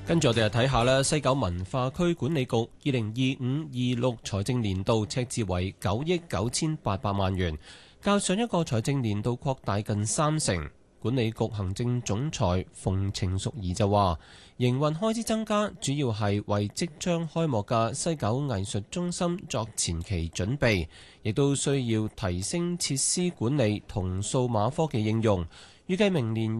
跟住我哋又睇下啦，西九文化區管理局2025-26財政年度赤字為9億9800萬元，較上一個財政年度擴大近30%。管理局行政總裁馮程淑儀就話，營運開支增加主要係為即將開幕嘅西九藝術中心作前期準備，亦都需要提升設施管理同數碼科技應用。預計明年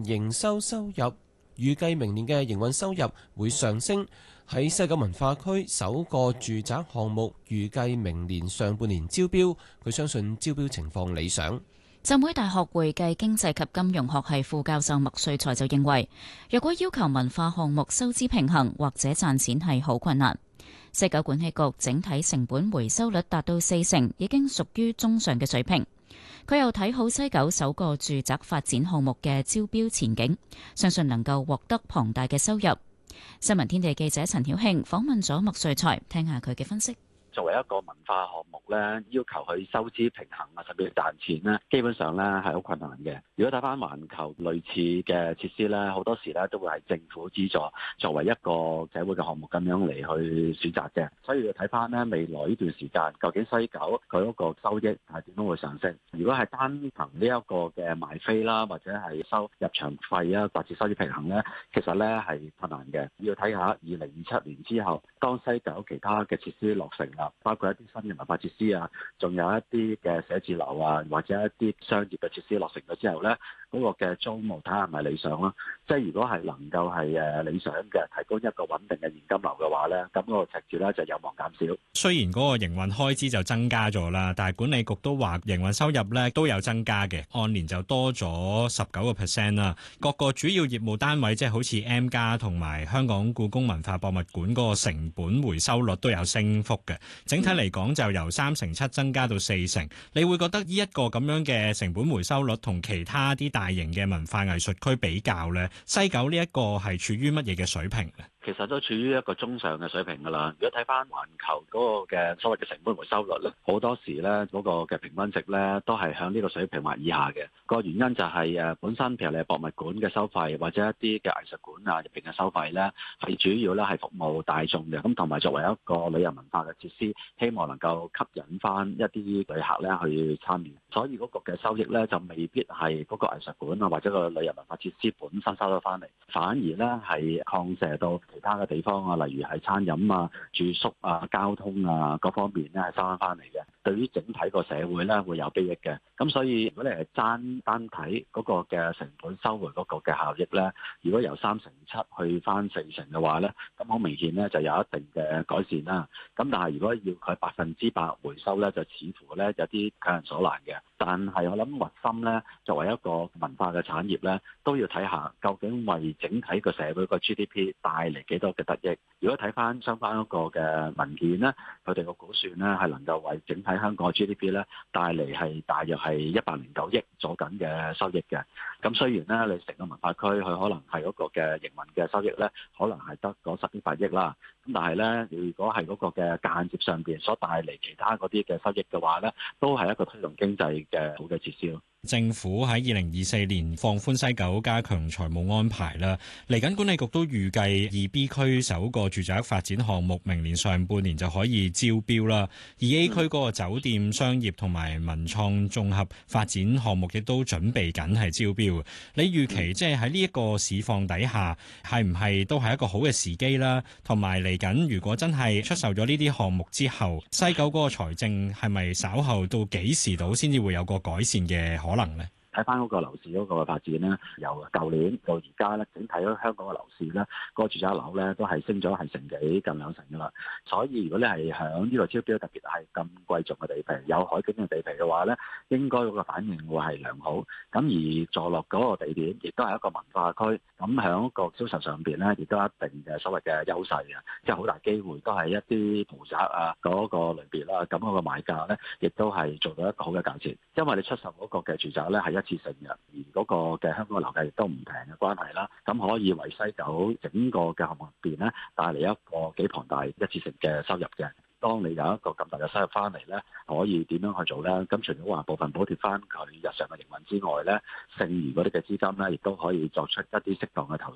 嘅營運收入會上升。喺西九文化區首個住宅項目預計明年上半年招標，佢相信招標情況理想。 浸會大學會計經濟及金融學系副教授麥瑞才就認為，若果要求文化項目收支平衡或者賺錢係好困難。西九管理局整體成本回收率達到40%，已經屬於中上嘅水平。佢又睇好西九首個住宅發展項目嘅招標前景，相信能夠獲得龐大嘅收入。新聞天地記者陳曉慶訪問咗麥瑞才，聽下佢嘅分析。 作為一個文化項目咧，要求佢收支平衡啊，甚至賺錢咧，基本上咧係好困難嘅。如果睇翻環球類似嘅設施咧，好多時咧都會係政府資助，作為一個社會嘅項目咁樣嚟去選擇嘅。所以要睇翻咧未來呢段時間，究竟西九佢嗰個收益係點樣會上升？如果係單憑呢一個嘅賣飛啦，或者係收入場費啊，達至收支平衡咧，其實咧係困難嘅。要睇下2027年之後，當西九其他嘅設施落成啦，包括一啲新嘅文化設施啊，仲有一啲嘅寫字樓啊，或者一啲商業嘅設施落成咗之後咧，嗰個嘅租務睇下係咪理想咯？即係如果係能夠係理想嘅，提供一個穩定嘅現金流嘅話咧，咁嗰個赤字咧就有望減少。 雖然嗰個營運開支就增加咗啦，但係管理局都話營運收入咧都有增加嘅，按年就多咗19%啦。各個主要業務單位即係好似 M+ 同埋香港故宮文化博物館嗰個成本回收率都有升幅嘅。整體嚟講就由3成7增加到4成。你會覺得呢一個咁樣嘅成本回收率同其他啲大型嘅文化藝術區比較呢，西九呢一個係處於乜嘢嘅水平呢？ 其實都處於一個中上嘅水平㗎啦。如果睇翻環球嗰個嘅所謂嘅成本回收率咧，好多時咧嗰個嘅平均值咧都係響呢個水平或以下嘅。個原因就係本身譬如你係博物館嘅收費或者一啲嘅藝術館啊入邊嘅收費咧，係主要咧係服務大眾嘅。咁同埋作為一個旅遊文化嘅設施，希望能夠吸引翻一啲旅客咧去參與。所以嗰個嘅收益咧就未必係嗰個藝術館啊或者個旅遊文化設施本身收得翻嚟，反而咧係擴射到其他嘅地方啊，例如係餐飲啊、住宿啊、交通啊各方面咧係收翻嚟嘅，對於整體個社會咧會有裨益嘅。咁所以如果你係單睇嗰個嘅成本收回嗰個嘅效益咧，如果由3成7去翻4成嘅話咧，咁好明顯咧就有一定嘅改善啦。咁但係如果要佢100%回收咧，就似乎咧有啲強人所難嘅。但係我諗核心咧，作為一個文化嘅產業咧，都要睇下究竟為整體個社會個 GDP 帶嚟幾多嘅得益。如果睇翻相關嗰個嘅文件咧，佢哋個估算咧係能夠為整體香港嘅 GDP 咧帶嚟係大約係109億左緊嘅收益嘅。咁雖然咧你成個文化區佢可能係嗰個嘅營運嘅收益咧，可能係得嗰10億8億啦。咁但係咧，如果係嗰個嘅間接上邊所帶嚟其他嗰啲嘅收益嘅話咧，都係一個推動經濟嘅好嘅設施咯。 政府喺2024年放寬西九加強財務安排啦，嚟緊管理局都預計2B 區首個住宅發展項目明年上半年就可以招標啦。2A 區嗰個酒店、商業同埋文創綜合發展項目亦都準備緊係招標。你預期即係喺呢一個市況底下，係唔係都係一個好嘅時機啦？同埋嚟緊如果真係出售咗呢啲項目之後，西九嗰個財政係咪稍後到幾時到先至會有個改善嘅可能咧？ 睇翻嗰個樓市嗰個發展咧，由舊年到而家咧，整體香港嘅樓市咧，嗰個住宅樓咧都係升咗係成幾近2成噶啦。所以如果你係響呢度招標，特別係咁貴重嘅地皮，有海景嘅地皮嘅話咧，應該嗰個反應會係良好。咁而坐落嗰個地點，亦都係一個文化區，咁響個銷售上邊咧，亦都有一定嘅所謂嘅優勢嘅，即係好大機會都係一啲豪宅啊嗰個類別啦。咁嗰個買價咧，亦都係做到一個好嘅價錢，因為你出售嗰個嘅住宅咧係一次性嘅，而嗰個嘅香港嘅樓價亦都唔平嘅關係啦，咁可以為西九整個嘅項目入邊咧帶嚟一個幾龐大一次性嘅收入嘅。當你有一個咁大嘅收入翻嚟咧，可以點樣去做咧？咁除咗話部分補貼翻佢日常嘅營運之外咧，剩餘嗰啲嘅資金咧，亦都可以作出一啲適當嘅投